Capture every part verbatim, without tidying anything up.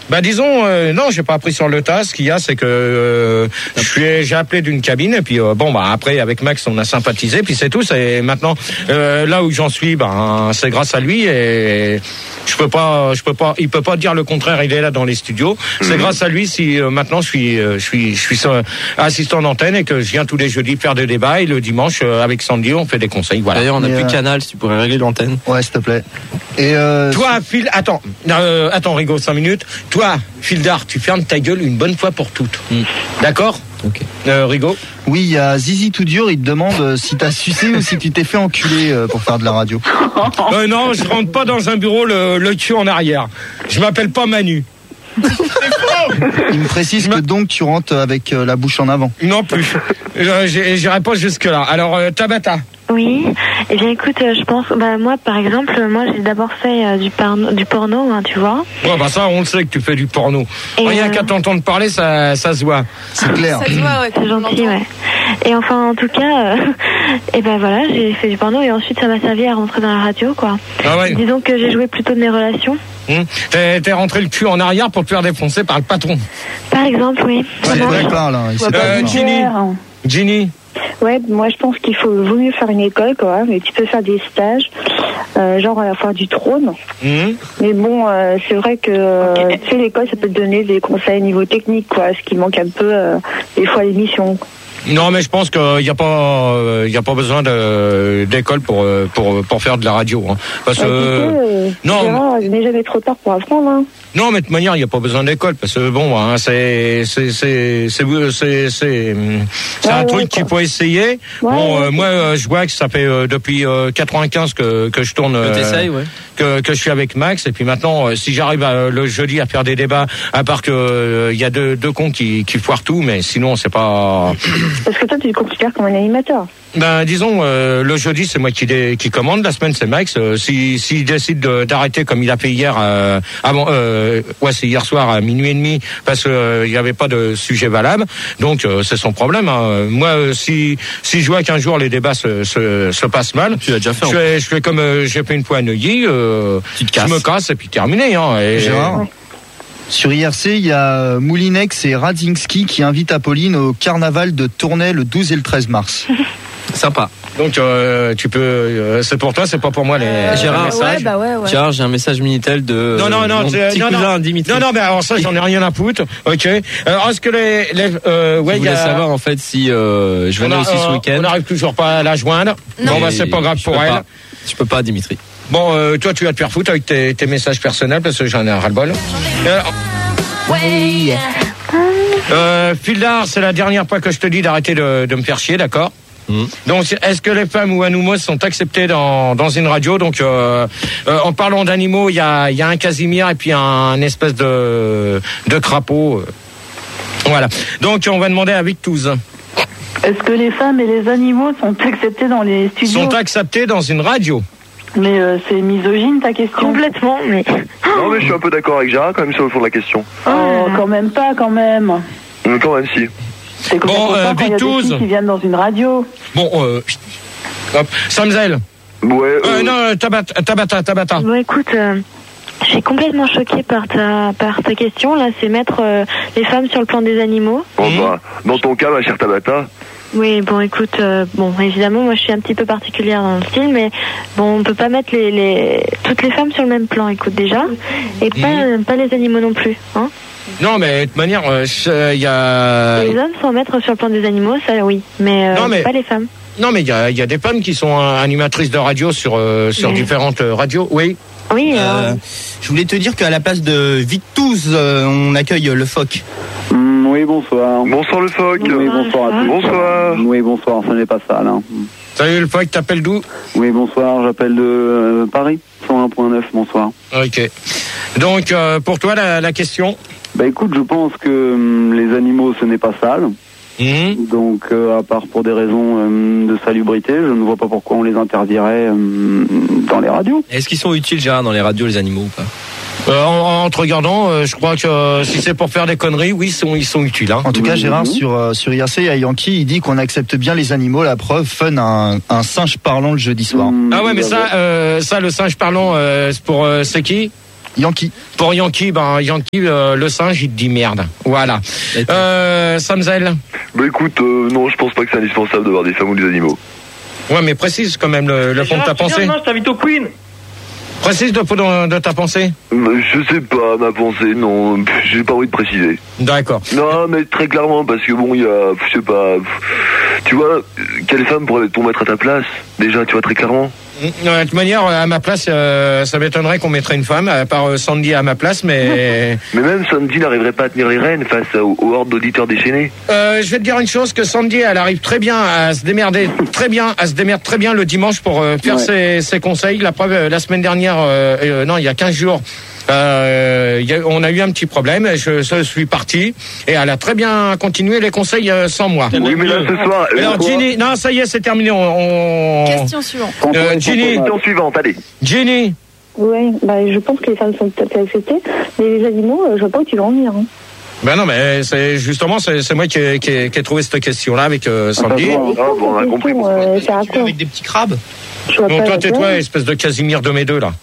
Bah disons, euh, non, j'ai pas appris sur le tas. Ce qu'il y a, c'est que euh, je suis, j'ai appelé d'une cabine et puis euh, bon bah après avec Max on a sympathisé puis c'est tout. C'est maintenant euh, là où j'en suis, ben c'est grâce à lui et je peux pas, je peux pas, il peut pas dire le contraire. Il est là dans les studios. C'est mmh. grâce à lui si euh, maintenant je suis, euh, je suis, je suis euh, assistant d'antenne et que je viens tous les jeudis faire des débats et le dimanche euh, avec Sandy on fait des conseils. Voilà. D'ailleurs on a et plus euh... Canal si tu pourrais régler l'antenne. Ouais s'il te plaît. Et euh... toi Phil, attends, euh, attends Rigo, cinq minutes. Toi, Fildar, tu fermes ta gueule une bonne fois pour toutes. Mm. D'accord ? Ok. Euh, Rigo ? Oui, il y a Zizi tout dur, il te demande euh, si t'as sucé ou si tu t'es fait enculer euh, pour faire de la radio. euh, Non, je rentre pas dans un bureau le, le cul en arrière. Je m'appelle pas Manu. C'est faux. Il me précise que donc tu rentres avec euh, la bouche en avant. Non plus. J'irai pas jusque là. Alors euh, Tabata. Oui, eh bien écoute, euh, je pense, bah moi par exemple, moi j'ai d'abord fait euh, du, parno, du porno, hein, tu vois. Ouais bah ça on le sait que tu fais du porno. Et rien euh... qu'à t'entendre parler, ça, ça se voit. C'est clair. Ça se voit, ouais, c'est gentil, ouais. Et enfin en tout cas, euh, et ben voilà, j'ai fait du porno et ensuite ça m'a servi à rentrer dans la radio, quoi. Ah ouais. Disons que j'ai joué plutôt de mes relations. Hum. T'es, t'es rentré le cul en arrière pour te faire défoncer par le patron. Par exemple, oui. Ouais, il parle, hein. Il euh, Ginny. Ginny. Ouais, moi je pense qu'il faut vaut mieux faire une école quoi, mais tu peux faire des stages, euh, genre à la foire du trône. Mmh. Mais bon, euh, c'est vrai que euh, tu sais l'école ça peut te donner des conseils niveau technique quoi, ce qui manque un peu euh, des fois à l'émission. Non, mais je pense qu'il n'y a pas, il euh, y a pas besoin de, d'école pour, pour, pour faire de la radio, hein. Parce que, euh, non. Il n'est jamais trop tard pour apprendre, hein. Non, mais de toute manière, il n'y a pas besoin d'école parce que bon, hein, c'est, c'est, c'est, c'est, c'est, c'est, c'est ouais, un ouais, truc qu'il faut essayer. Ouais, bon, ouais, euh, moi, euh, je vois que ça fait euh, depuis euh, quatre-vingt-quinze que que je tourne, euh, que, ouais. que que je suis avec Max. Et puis maintenant, euh, si j'arrive à, le jeudi à faire des débats, à part que il euh, y a deux deux cons qui qui foirent tout, mais sinon c'est pas. Parce que toi, tu te considères comme un animateur. Ben disons euh, le jeudi c'est moi qui dé, qui commande, la semaine c'est Max. Euh, si s'il décide de, d'arrêter comme il a fait hier euh, avant euh, ouais c'est hier soir à minuit et demi parce que euh, il y avait pas de sujet valable, donc euh, c'est son problème, hein. Moi euh, si si je vois qu'un jour les débats se se, se passent mal, tu l'as déjà fait, je fais je fais comme euh, j'ai fait une fois à Neuilly, euh, tu te casses. Je me casse et puis terminé, hein. Et, Gérard, ouais. Sur I R C, il y a Moulinex et Radzinski qui invitent Apolline au carnaval de Tournai le douze et le treize mars. Sympa. Donc euh, tu peux, euh, c'est pour toi, c'est pas pour moi les, euh, Gérard, les messages. Ouais, bah ouais, ouais. Gérard, j'ai un message Minitel de. Non non non, mon petit non, cousin, non, Dimitri. non non, mais alors ça j'en ai rien à foutre. Ok. Alors est-ce que les, les euh, ouais, je voulais y a... savoir en fait si euh, je venais a, aussi euh, ce week-end. On n'arrive toujours pas à la joindre. Non, bon bah c'est pas grave pour elle. Pas. Je peux pas, Dimitri. Bon, euh, toi tu vas te faire foutre avec tes, tes messages personnels parce que j'en ai un ras-le-bol. Euh, ouais. Euh, Fildar, c'est la dernière fois que je te dis d'arrêter de, de me faire chier, d'accord? Mmh. Donc, est-ce que les femmes ou animaux sont acceptés dans, dans une radio? Donc, euh, euh, en parlant d'animaux, il y a, y a un Casimir et puis un, un espèce de, de crapaud. Voilà. Donc, on va demander à Victouze. Est-ce que les femmes et les animaux sont acceptés dans les studios? Sont acceptés dans une radio. Mais euh, c'est misogyne ta question. Complètement, mais... Non, mais je suis un peu d'accord avec Gérard quand même sur le fond de la question. Oh, quand même pas, quand même. Mais quand même si. C'est comme bon, euh, quand il y a des filles qui viennent dans une radio. Bon, euh... Hop, Samzel. Ouais. Euh... Euh, non, Tabata, Tabata, Tabata. Bon, écoute... Euh... Je suis complètement choquée par ta, par ta question. Là, c'est mettre euh, les femmes sur le plan des animaux. Bon, mmh. bah, dans ton cas, ma chère Tabata. Oui, bon, écoute, euh, bon, évidemment, moi, je suis un petit peu particulière dans le style, mais bon, on peut pas mettre les, les toutes les femmes sur le même plan, écoute, déjà, et pas, mmh. pas les animaux non plus, hein. Non, mais de toute manière, il euh, y a... Les hommes sont mettre sur le plan des animaux, ça, oui, mais, euh, non, mais... pas les femmes. Non, mais il y a, y a des femmes qui sont animatrices de radio sur, euh, sur mais... différentes radios, oui. Oui, euh, je voulais te dire qu'à la place de Victouze, euh, on accueille le phoque. Mmh, oui, bonsoir. Bonsoir le phoque. Oui, bonsoir à tous. Bonsoir. Oui, bonsoir, ce n'est pas ça, là. Salut le phoque, t'appelles d'où? Oui, bonsoir, j'appelle de euh, Paris, cent un point neuf, bonsoir. Ok. Donc, euh, pour toi, la, la question? Bah écoute, je pense que hum, les animaux, ce n'est pas sale. Mmh. Donc, euh, à part pour des raisons euh, de salubrité, je ne vois pas pourquoi on les interdirait euh, dans les radios. Est-ce qu'ils sont utiles, Gérard, dans les radios, les animaux ou pas? euh, en, en te regardant, euh, je crois que euh, si c'est pour faire des conneries, oui, ils sont, ils sont utiles. Hein. En tout cas, Gérard, mmh. sur, euh, sur I R C, il y a Yankee, il dit qu'on accepte bien les animaux. La preuve, Fun a un, un singe parlant le jeudi soir. Mmh. Ah ouais, mais ça, euh, ça le singe parlant, euh, c'est pour euh, c'est qui? Yankee. Pour Yankee, ben Yankee, euh, le singe, il te dit merde. Voilà. Euh, Samzel. Bah écoute, euh, non, je pense pas que c'est indispensable d'avoir des femmes ou des animaux. Ouais, mais précise quand même le, le fond de ta pensée. Non, je t'invite au Queen. Précise de, de, de ta pensée. Je sais pas, ma pensée, non, j'ai pas envie de préciser. D'accord. Non, mais très clairement, parce que bon, il y a, je sais pas, tu vois, quelle femme pourrait-on mettre à ta place? Déjà, tu vois, très clairement. De toute manière, à ma place, euh, ça m'étonnerait qu'on mettrait une femme, à part euh, Sandy à ma place, mais... Mais même Sandy n'arriverait pas à tenir les rênes face aux, aux hordes d'auditeurs déchaînés. Euh, je vais te dire une chose, que Sandy, elle arrive très bien à se démerder, très bien, à se démerder très bien le dimanche pour euh, faire ouais. ses, ses conseils. La preuve, euh, la semaine dernière, euh, euh, non, il y a quinze jours, euh, y a, on a eu un petit problème, je, je suis parti, et elle a très bien continué les conseils euh, sans moi. Oui, mais là, ce soir... Alors, Ginny, non, ça y est, c'est terminé, on... on... Question suivante. Euh, Ginny. Question suivante, allez. Ginny. Oui, bah, je pense que les femmes sont tout à fait acceptées, mais les animaux, euh, je vois pas où tu veux en venir. Hein. Ben non, mais c'est justement, c'est, c'est moi qui ai, qui, ai, qui ai trouvé cette question-là avec euh, Sandy. Ah, bon, on a compris. Euh, c'est à quoi avec des petits crabes. Donc toi, tais-toi, espèce de Casimir de mes deux, là.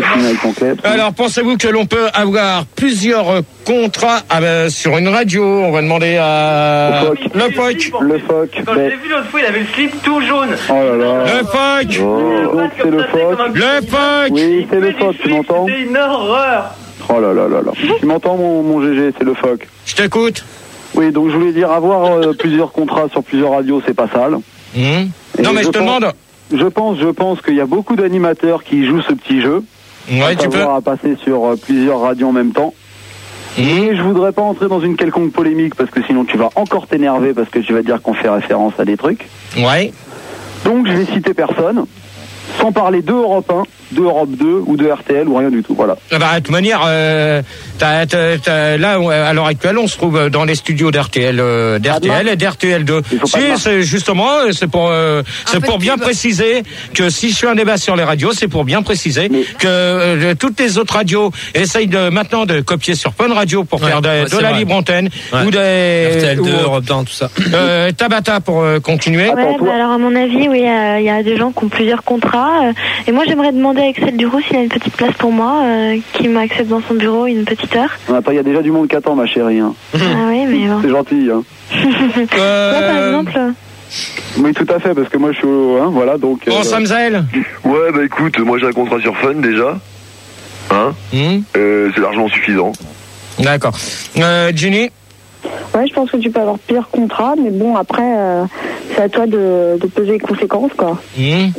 Alors, pensez-vous que l'on peut avoir plusieurs contrats euh, sur une radio? On va demander à... Le phoque. Le phoque. Quand je l'ai vu l'autre fois, il avait le slip tout jaune. Oh là là. Le phoque. Oh, donc c'est le phoque. Le phoque. Oui, c'est le phoque, tu m'entends? C'est une horreur. Oh là là là là. Tu m'entends, mon, mon G G, c'est le phoque. Je t'écoute. Oui, donc je voulais dire, avoir euh, plusieurs contrats sur plusieurs radios, c'est pas sale. Mmh. Non, mais je, je te pense... demande... Je pense, je pense qu'il y a beaucoup d'animateurs qui jouent ce petit jeu. Ouais, tu peux. À passer sur euh, plusieurs radios en même temps. Mmh. Et je voudrais pas entrer dans une quelconque polémique parce que sinon tu vas encore t'énerver parce que tu vas dire qu'on fait référence à des trucs. Ouais. Donc je vais citer personne, sans parler de Europe un, de Europe deux ou de R T L ou rien du tout. Voilà. Bah, de toute manière, euh, t'as, t'as, t'as, là, à l'heure actuelle, on se trouve dans les studios d'R T L, euh, d'R T L et d'R T L deux. Si, c'est justement, c'est pour, euh, c'est pour bien préciser que si je fais un débat sur les radios, c'est pour bien préciser mais... que euh, toutes les autres radios essayent de maintenant de copier sur Fun Radio pour ouais, faire de, ouais, de la vrai. libre antenne ouais. ou des R T L deux, Europe un, tout ça. Euh, Tabata pour euh, continuer. Ouais, bah, alors à mon avis, oui, il euh, y a des gens qui ont plusieurs contrats. Euh, et moi, j'aimerais demander à Excel Duroux s'il a une petite place pour moi, euh, qui m'accepte dans son bureau une petite heure. Attends, il y a déjà du monde qui attend, ma chérie. Hein. Ah oui, mais bon. C'est gentil. Hein. euh... Toi, par exemple. Oui, tout à fait, parce que moi, je suis au... Hein, voilà, donc... Bon, euh... Samzel. Ouais, bah écoute, moi j'ai un contrat sur Fun, déjà. Hein mmh. euh, C'est largement suffisant. D'accord. Euh, Ginny. Ouais, je pense que tu peux avoir pire contrat, mais bon, après, euh, c'est à toi de, de peser les conséquences, quoi. Mmh.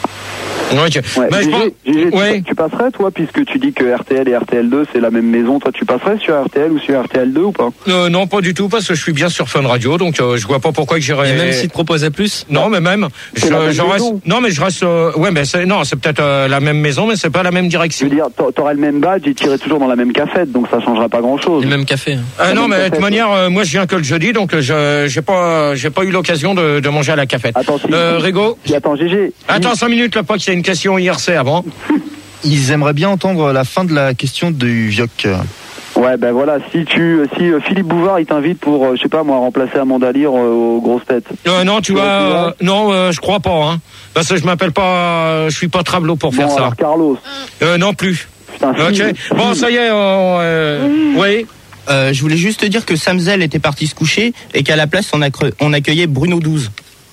Okay. Ouais, bah, Gégé, pense... Gégé, tu, ouais. tu passerais, toi, puisque tu dis que R T L et R T L deux, c'est la même maison, toi, tu passerais sur R T L ou sur R T L deux ou pas? euh, Non, pas du tout, parce que je suis bien sur Fun Radio, donc euh, je vois pas pourquoi que j'irais... Et même s'ils te proposaient plus? Non, mais même, je, je reste... Non, mais je reste... Euh... Ouais, mais c'est... Non, c'est peut-être euh, la même maison, mais c'est pas la même direction. Je veux dire, t'aurais le même badge et t'irais toujours dans la même cafette, donc ça changera pas grand-chose. Le même café. Hein. Euh, non, mais de toute manière, euh, moi, je viens que le jeudi, donc je j'ai pas j'ai pas eu l'occasion de, de manger à la cafette. Attends, si, euh, Rigo. Si, attends, Gégé. Attends, cinq minutes, là, pas qu'il y a une question I R C avant. Ils aimeraient bien entendre la fin de la question du Vioc. Ouais, ben voilà, si tu, si euh, Philippe Bouvard, il t'invite pour, euh, je sais pas moi, remplacer Amanda Lear euh, aux grosses têtes. Euh, non, tu vois, euh, non, euh, je crois pas, hein. Parce que je m'appelle pas, euh, je suis pas Travelot pour bon, faire alors ça. Carlos. Euh, non plus. Putain, ok. Si, bon, ça y est, euh, mmh. oui. Euh, je voulais juste te dire que Samzel était parti se coucher et qu'à la place, on, accre... on accueillait Bruno douze.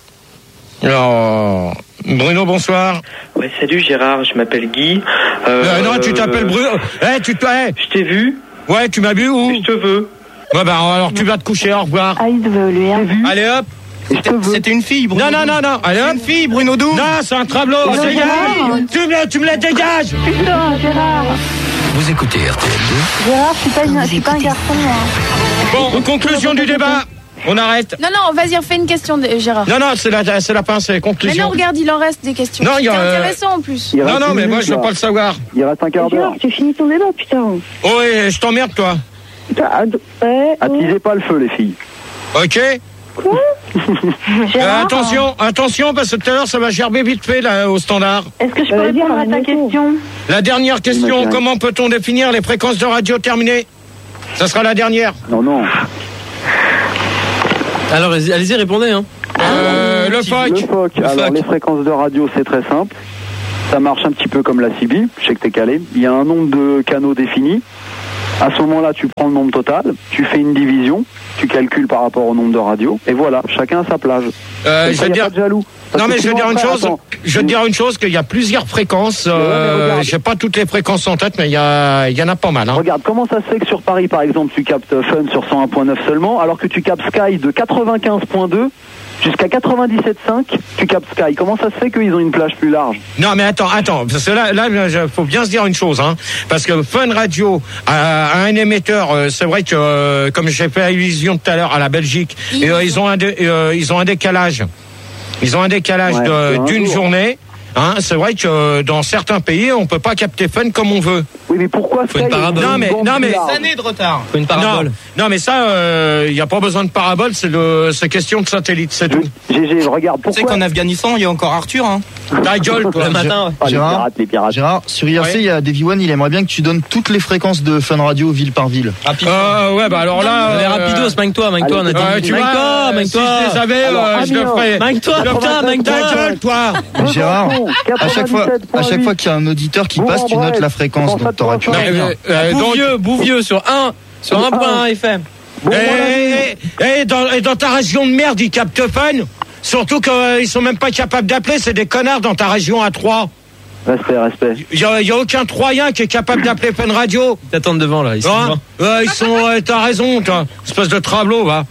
Oh. Bruno, bonsoir. Ouais, salut Gérard, je m'appelle Guy. Euh, euh, non, tu t'appelles Bruno. Eh, hey, tu te. Hey. Je t'ai vu. Ouais, tu m'as vu où? Je te veux. Ouais, bah alors tu vas te coucher, au revoir. Ah, il te veut, lui, hein. Allez hop. C'était une fille, Bruno. Non, non, non, non. Allez hop. Une fille, Bruno douze. Non, c'est un Travelot. Dégage. Tu me, tu me la dégages. Putain, Gérard. Vous écoutez R T L deux. Gérard, je suis pas, une, je suis pas un garçon. Hein. Bon, conclusion du débat. On arrête. Non, non, vas-y, refais une question, de Gérard. Non, non, c'est la, c'est la fin, c'est conclusion. Mais non, regarde, il en reste des questions. Non, il y a. C'est intéressant en plus. Non, non, mais moi, je veux pas le savoir. Il reste un quart d'heure. Gérard, tu finis ton débat, putain. Oh, ouais, je t'emmerde, toi. Ouais, attisez pas le feu, les filles. Ok. Quoi? euh, attention, attention, parce que tout à l'heure, ça va gerber vite fait, là, au standard. Est-ce que je peux euh, répondre à ta question? La dernière question, comment peut-on définir les fréquences de radio terminées? Ça sera la dernière. Non, non. Alors, allez-y, répondez, hein. Euh, le F O C. Le F O C. Alors, les fréquences de radio, c'est très simple. ça marche un petit peu comme la C B, je sais que t'es calé. Il y a un nombre de canaux défini. À ce moment-là, tu prends le nombre total, tu fais une division, tu calcules par rapport au nombre de radios, et voilà, chacun a sa plage. Euh, je ça, veux dire, pas de jaloux. non mais je veux dire une après, chose. attends, je veux dire une chose qu'il y a plusieurs fréquences. Euh, je sais pas toutes les fréquences en tête, mais il y a, il y en a pas mal. Hein. Regarde, comment ça se fait que sur Paris, par exemple, tu captes Fun sur cent un point neuf seulement, alors que tu captes Sky de quatre-vingt-quinze point deux jusqu'à quatre-vingt-dix-sept virgule cinq, tu captes Sky. Comment ça se fait qu'ils ont une plage plus large? Non mais attends, attends, parce que là, là, il faut bien se dire une chose, hein, parce que Fun Radio a, a un émetteur. Euh, c'est vrai que, euh, comme j'ai fait allusion tout à l'heure à la Belgique, et, euh, ils ont un, dé, euh, ils ont un décalage. Ils ont un décalage Ouais, de, d'une jour. journée. Hein, c'est vrai que dans certains pays, on peut pas capter Fun comme on veut. Oui, mais pourquoi Faut une parabole. Non mais, non mais, années de retard. Faut une parabole. Non, non mais ça, il euh, y a pas besoin de parabole, c'est le, c'est question de satellite, c'est tout. G G, regarde, pourquoi? Tu sais qu'en Afghanistan, il y a encore Arthur, hein. Ta gueule, toi. Le matin. Ah, les Gérard, pirates, les pirates. Gérard, sur I R C, il Ouais. y a Davy One, il aimerait bien que tu donnes toutes les fréquences de Fun Radio ville par ville. Euh, ouais, bah alors là. Allez, rapidos, manque-toi, manque-toi, on a dit. Euh, tu Manque-toi, vois, manque-toi. si je les avais, Alors, euh, je le Amiens. ferais. Manque-toi, Je le putain, ferais. manque-toi. Ta gueule, toi. Gérard, à chaque fois, à chaque fois qu'il y a un auditeur qui passe, tu notes la fréquence, donc t'auras plus rien. Euh, euh, donc, Bouvieux, Bouvieux sur un, sur un point un F M. et, et, et, dans, et dans ta région de merde, ils captent Fun. Surtout qu'ils sont même pas capables d'appeler, c'est des connards dans ta région à Troyes. Respect, respect. Il y a, y a aucun Troyen qui est capable d'appeler Fun Radio. Ils t'attendent devant, là, ils sont Hein devant. Ouais, ils sont. Euh, t'as raison, t'as espèce de trableau, va.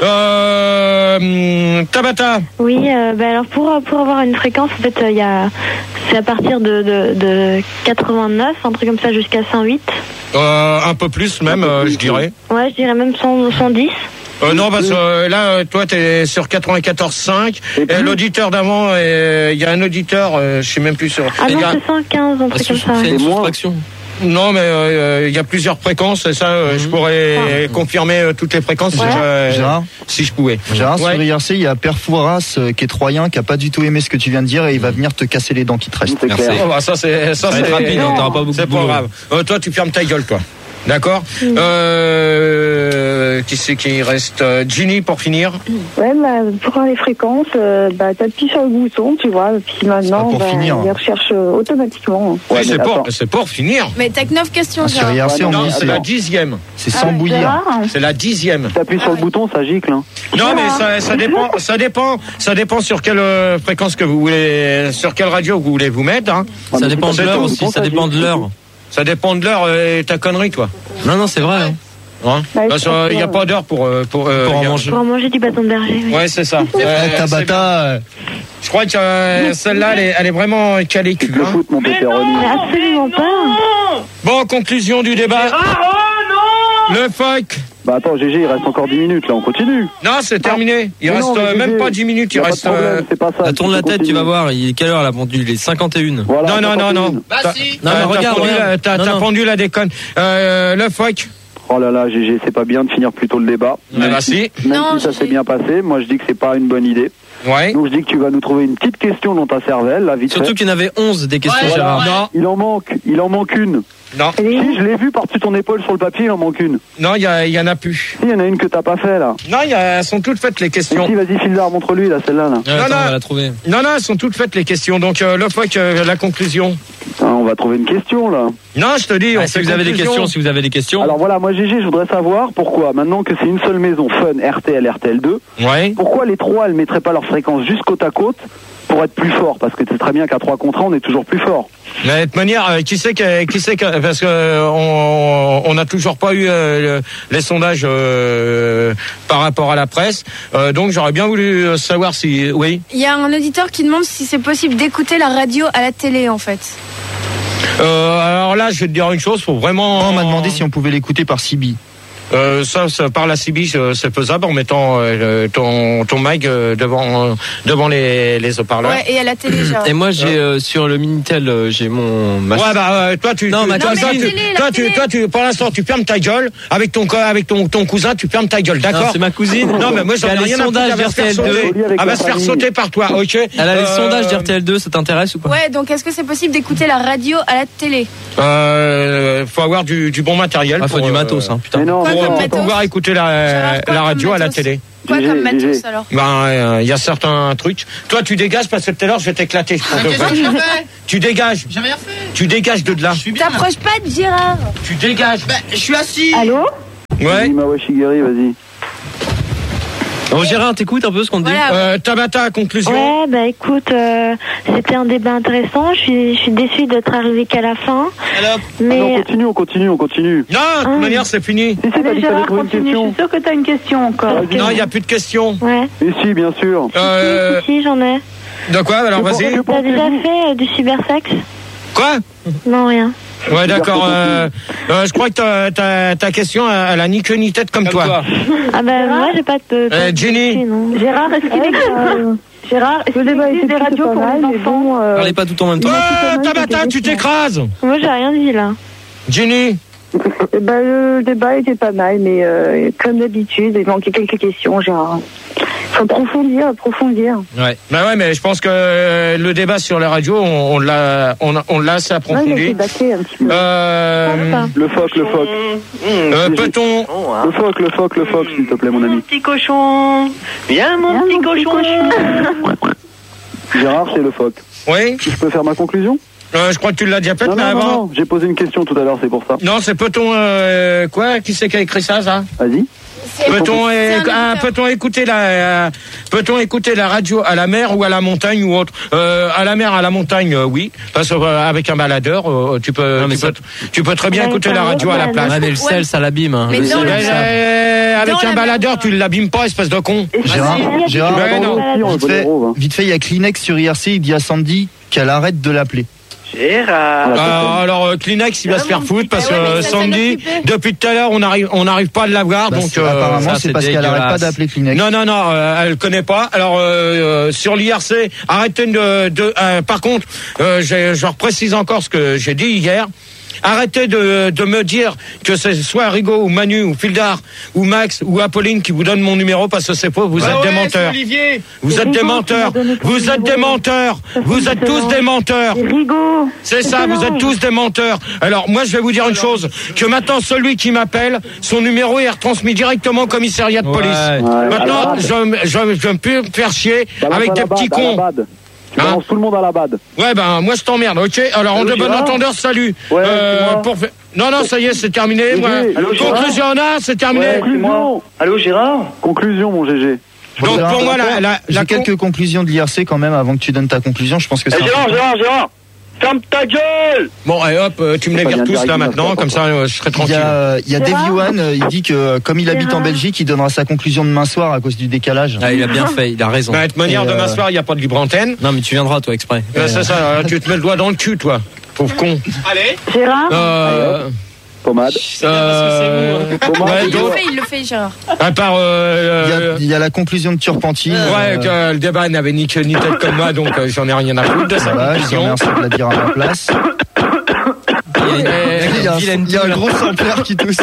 Euh, hum, Tabata. Oui, euh, bah alors pour, pour avoir une fréquence, en fait, il y a, c'est à partir de, de, de quatre-vingt-neuf, un truc comme ça, jusqu'à cent huit. Euh, un peu plus même, euh, je dirais. Ouais, je dirais même cent, cent dix. Euh, non, parce que euh, là, euh, toi, t'es sur quatre-vingt-quatorze virgule cinq. Et, et l'auditeur d'avant, il y a un auditeur, euh, je sais même plus sur. Ah non, Il y a- c'est cent quinze, un truc comme ça. C'est ouais. une soustraction. Non, mais euh, il y a plusieurs fréquences, et ça, euh, je pourrais confirmer euh, toutes les fréquences si, Ouais. je, Gérard si je pouvais. Gérard, Ouais. sur I R C, il y a Père Fouras euh, qui est troyen, qui a pas du tout aimé ce que tu viens de dire et il va venir te casser les dents qui te restent. C'est clair. Oh, bah, ça, c'est, ça, Ça va c'est être rapide, hein, t'auras pas beaucoup de c'est pas boulot. grave. Euh, toi, tu fermes ta gueule, toi. D'accord. Euh, qui c'est qui reste? Euh, Ginny, pour finir. Ouais, bah, pour les fréquences, euh, bah, t'appuies sur le bouton, tu vois, puis maintenant, pour bah, finir. il les recherche euh, automatiquement. Oui, mais c'est pour, attends. c'est pour finir. Mais t'as que neuf questions, Ah, sur Gérard. I R C, on Ouais, me Non, dit c'est c'est la dixième. c'est sans bouillir. Gérard, C'est la dixième. T'appuies sur le bouton, ça gicle. Hein. Non, mais ça, ça dépend, ça dépend, ça dépend sur quelle euh, fréquence que vous voulez, sur quelle radio vous voulez vous mettre. Hein. Ah, Ça mais dépend c'est de pas l'heure tout. aussi, ça dépend de l'heure. Ça dépend de l'heure euh, et ta connerie, toi. Non, non, c'est vrai. hein. Hein Ouais, Parce je pense qu'il n'y a que- pas d'heure pour euh, pour, euh, Pour en y a- manger. Pour manger du bâton de berger. Oui. Ouais, c'est ça. Ouais, Euh, c'est bien. Tabata, euh, Je crois que euh, celle-là, elle est, elle est vraiment calée cul. Le Hein. foot, mon pépéroni. Mais absolument pas. Bon, conclusion du débat. Ah oh non. Le fuck. Bah attends, G G, il reste encore dix minutes, là, on continue. Non, c'est terminé. Il Mais reste non, mais euh, G G, même pas dix minutes. y Il a pas de reste. problème, euh, c'est pas ça. Là, tourne la tête, tu vas voir. Il est quelle heure la pendule? Il est cinquante et une. Voilà, Non, non, non, non. Bah T'as- si. Non, t'as- mais t'as regarde, pendu regarde. la- T'as Non, t'as non. pendu la déconne. Euh, le fuck. Oh là là, G G, c'est pas bien de finir plus tôt le débat. Ah bah si. Même Non, si ça G G. s'est bien passé, moi je dis que c'est pas une bonne idée. Ouais. Donc je dis que tu vas nous trouver une petite question dans ta cervelle, là, vite Surtout fait. qu'il y en avait onze des questions, Ouais, Gérard. ouais. Non, Il en manque, il en manque une. non, Elle est où Si, je l'ai vu par-dessus ton épaule sur le papier, il en manque une. non, il y, a- il y en a plus. Si, il y en a une que t'as pas fait, là. Non, il y a- elles sont toutes faites les Si, questions. si, vas-y, Fildar, montre-lui, là, celle-là, là. Ouais, Non, attends, non. on va la trouver. Non, non, elles sont toutes faites les questions. Donc euh, le fuck, euh, la conclusion. Putain, on va trouver une question, là. Non, je te dis. Ah, on si fait vous avez des conclusion. questions, si vous avez des questions. Alors voilà, moi, G G, je voudrais savoir pourquoi, maintenant que c'est une seule maison, Fun, R T L, R T L deux, Ouais. pourquoi les trois, elles mettraient pas leur fréquence juste côte à côte pour être plus fort? Parce que c'est très bien qu'à trois contre un, on est toujours plus fort. Mais de toute manière, euh, qui sait que, qui sait que, parce que euh, on on n'a toujours pas eu euh, le- les sondages euh, par rapport à la presse. Euh, donc j'aurais bien voulu euh, savoir si, oui. Il y a un auditeur qui demande si c'est possible d'écouter la radio à la télé, en fait. Euh, alors là, je vais te dire une chose, faut vraiment. on m'a demandé si on pouvait l'écouter par C B. Euh, ça, ça, par la C B, euh, c'est faisable en mettant euh, ton ton mic euh, devant euh, devant les les haut-parleurs. Ouais, et à la télé, Gérard. Et moi, j'ai euh, sur le Minitel, euh, j'ai mon. ma- Ouais, bah euh, toi tu Non, tu- ma toi, Non, mais toi, la tu, télé, la toi, tu télé. toi tu pour l'instant tu fermes ta gueule avec ton co- avec ton ton cousin, tu fermes ta gueule, Non, d'accord? c'est ma cousine. Non, mais moi j'en ai Elle a les rien à foutre, sondages elle va se faire d'R T L deux. sauter. avec Elle va la se faire famille. sauter par toi, ok? Elle a les Euh, sondages d'R T L deux, ça t'intéresse ou pas? Ouais, donc est-ce que c'est possible d'écouter la radio à la télé? Euh, faut avoir du, du bon matériel. Ah, faut pour, du euh, matos, hein, putain. Mais non, Quoi, pour, comme pour matos pouvoir écouter la, Gérard, quoi la comme radio à la matos télé. Quoi comme matos alors? Ben, il euh, y a certains trucs. Toi, tu dégages parce que tout à l'heure, je vais t'éclater. Je Qu'est-ce que j'ai fait? Tu dégages. J'ai rien fait. Tu dégages de là. T'approches pas de Gérard. Tu dégages. Bah, je suis assis. Allô? Ouais. Mawa Shigeri, vas-y. Bon, Gérard, t'écoutes un peu ce qu'on te dit? Euh, Tabata, conclusion. Ouais, bah écoute, euh, c'était un débat intéressant. Je suis, je suis déçue d'être arrivée qu'à la fin. Mais Non, on continue, on continue, on continue. Non, de toute manière, c'est fini. Si, si, t'as dit que t'avais trouvé une question. Je suis sûre que t'as une question encore. Non, il n'y a plus de questions. ouais. Mais si, bien sûr. Euh, Si, si, j'en ai. de quoi? Alors, Que vas-y. pensez- T'as déjà fait euh, du cybersex? Quoi? Non, rien. Ouais, d'accord. Euh, euh, je crois que ta, ta, ta question, elle a ni queue ni tête comme, toi. Ah bah moi, j'ai pas de... Euh, Jenny. non. Gérard, est-ce qu'il existe, Gérard, est-ce qu'il existe des radios pour les enfants? Parlez pas tout en même temps. Ouais, Tabata, tu t'écrases. Moi, j'ai rien dit, là. Jenny. Eh ben, le débat était pas mal, mais euh, comme d'habitude, il manquait quelques questions, Gérard. Faut approfondir, approfondir. Ouais. Bah ouais, mais je pense que euh, le débat sur la radio, on, on l'a, on, a- on l'a assez Ouais, il a été approfondi. bâclé un petit peu. Euh, Le phoque, le phoque. euh, peut-on, Le phoque, le phoque, le phoque, s'il te plaît, mon ami. Petit cochon. Viens, mon petit cochon. Gérard, c'est le phoque. oui, Je peux faire ma conclusion? euh, je crois que tu l'as déjà fait, Non, mais non, non, avant. non, j'ai posé une question tout à l'heure, c'est pour ça. Non, c'est peut-on, euh, quoi? Qui c'est qui a écrit ça, ça? Vas-y. Peut-on, c'est é- un ah, auditeur. peut-on écouter la, euh, peut-on écouter la radio à la mer ou à la montagne ou autre? Euh, à la mer, à la montagne, euh, oui, parce que euh, avec un baladeur, euh, tu peux, Non, mais tu, ça- peux tu peux très bien Ouais, écouter ça la va, radio à la ça plage. Ah, mais le sel, ça l'abîme. Hein. Mais Le dans sel, la ça- Euh, avec Dans un la baladeur, mer, tu l'abîmes pas, espèce de con. Gérard, Gérard, Ouais, non. Aussi, on vite le fait, retrouve, hein. vite fait, il y a Kleenex sur I R C, il dit à Sandy qu'elle arrête de l'appeler. Gérard. Euh, alors euh, Kleenex, il va se faire foutre parce que Ah ouais, mais euh, ça, ça Sandy, l'occupait. depuis tout à l'heure, on n'arrive, on n'arrive pas à l'avoir, Bah, donc c'est- euh, apparemment, ça, c'est c'est parce qu'elle arrête pas dégueulasse. d'appeler Kleenex. non, non, non, euh, elle connaît pas. Alors euh, euh, sur l'I R C, arrêtez de. de euh, par contre, euh, j'ai- je reprécise encore ce que j'ai dit hier. Arrêtez de, de me dire que c'est soit Rigaud ou Manu ou Fildar ou Max ou Apolline qui vous donne mon numéro parce que c'est faux, vous Ah êtes ouais, des menteurs. c'est Olivier. Vous êtes des menteurs. Vous êtes des menteurs. Vous êtes tous des menteurs. Rigaud. C'est ça, vous êtes tous des menteurs. Alors moi je vais vous dire une chose, que maintenant celui qui m'appelle, son numéro est retransmis directement au commissariat de police. Ouais. Ouais, Maintenant, à la je je je vais plus me faire chier Balance avec à des la petits bad, à la cons. bad. Tu Hein balances tout le monde à la bad. Ouais ben moi je t'emmerde, ok. Alors en Allô, de bon Gérard entendeur, salut. Ouais, c'est moi. pour fa- Non non ça y est c'est terminé. G G. Moi. Allô, Gérard Conclusion là, c'est terminé. Ouais, Conclusion. Allô, Gérard? Conclusion, mon G G. Donc Gérard, pour moi la la, J'ai la con- quelques conclusions de l'I R C quand même avant que tu donnes ta conclusion. Je pense que c'est Eh, Gérard, important. Gérard, Gérard, ferme ta gueule! Bon et hop, euh, tu me les pas vires bien tous là direct, maintenant, ça, comme ça euh, je serai Il y tranquille. a, il y a Dave Gérard Yuan, euh, il dit que euh, comme il habite en Gérard. Belgique, il donnera sa conclusion demain soir à cause du décalage. Ah, il a bien fait, il a raison. Bah, de toute manière Et, euh, demain soir il y a pas de libre antenne. Non, mais tu viendras, toi, exprès. Ouais, c'est ça, euh, tu te mets le doigt dans le cul toi. Pauvre con. Allez. Gérard, Euh, Pommade. euh, Pommade. ouais, Il le d'autres. fait, il le fait, Gérard. À part euh, Il y, a, euh, il y a la conclusion de Turpentine. ouais, euh, que le débat n'avait ni queue ni tête comme moi, donc euh, j'en ai rien à foutre de ça. voilà, je te remercie de la dire à ma place. Il y a une- Il y a, un- vilaine il y a un toule. gros sampleur qui tousse.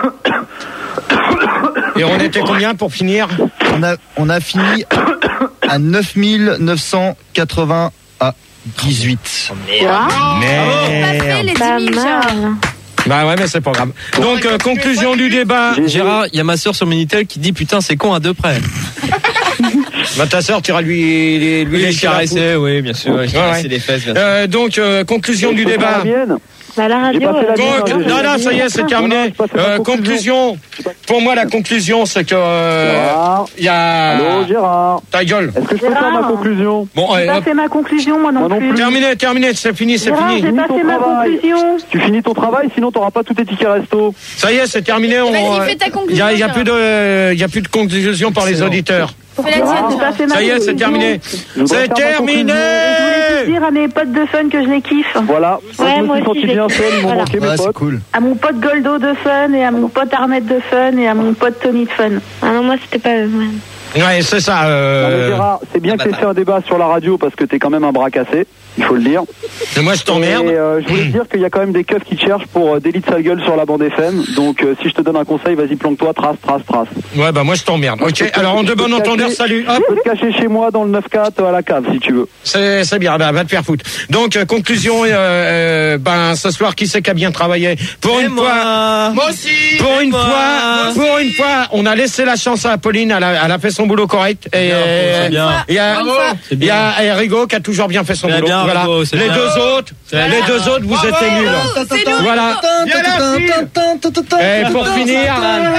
Et on était combien pour finir? On a, on a fini à neuf mille neuf cent quatre-vingts à dix-huit. Pas fait les Pas dix mille, Gérard. mal. Bah ouais, mais c'est pas grave. Donc euh, conclusion du débat. Gérard, il y a ma soeur sur Minitel qui dit putain, c'est con à deux près. Bah ta sœur, tu iras lui lui, lui Oui, lécher la caresser, oui, bien sûr. Ouais, Caresser ouais. les fesses, bien sûr. Euh, donc euh, conclusion du débat. Bah, la radio. J'ai pas fait la euh, mienne, Donc, hein, j'ai- non, non, ça y est, c'est terminé. Euh, conclusion. Pour moi, la conclusion, c'est que euh, Gérard. il y a. Allô, Gérard. Ta gueule. Est-ce que je peux faire ma conclusion? Bon, j'ai allez, pas hop. fait ma conclusion, moi non, Moi non plus. plus. Terminé, terminé, c'est fini, c'est Gérard, fini. j'ai pas ton fait ma travail. conclusion. Tu finis ton travail, sinon t'auras pas tous tes tickets resto. Ça y est, c'est terminé. On, Vas-y, euh, fais ta il y conclusion. a, il y a Gérard. plus de, il y a plus de conclusion par les Excellent. auditeurs. Fais la Gérard, tienne, j'ai pas Gérard. fait ma Ça y est, c'est conclusion. terminé. Je voudrais C'est faire ma terminé. Je voulais juste dire à mes potes de fun que je les kiffe. Voilà. Ouais, je me moi suis aussi, senti je bien les seul, ils m'ont Voilà. manqué mes Ouais, c'est potes. cool. À mon pote Goldo de fun et à mon pote Arnett de fun et à mon pote Tony de fun. Ah non, moi, c'était pas eux. Ouais. Ouais, c'est ça. Euh... Non, mais Gérard, c'est bien que tu aies fait un débat sur la radio parce que t'es quand même un bras cassé, il faut le dire. Et moi, je t'emmerde. Et euh, je voulais te dire qu'il y a quand même des keufs qui te cherchent pour euh, délit de sale gueule sur la bande F M. Donc, euh, si je te donne un conseil, vas-y, planque-toi, trace, trace, trace. Ouais, bah moi, je t'emmerde. Ok, peux, alors en de bon entendeur, salut. Hop. Tu peux te cacher chez moi dans le neuf quatre à la cave, si tu veux. C'est, c'est bien, bah, va te faire foutre. Donc, euh, conclusion, euh, euh, ben, ce soir, qui c'est qui a bien travaillé? Pour Et une moi. fois. Moi aussi. Pour Et une moi. fois, Moi pour une fois, on a laissé la chance à Apolline, elle a, elle a fait son boulot correct. Et, bien, euh, c'est bien. Il y a, C'est il y bien. a et Rigaud qui a toujours bien fait son C'est boulot. bien, Voilà. Rigaud, c'est Les bien. deux autres, les deux autres, vous êtes nuls. Voilà. Et pour finir,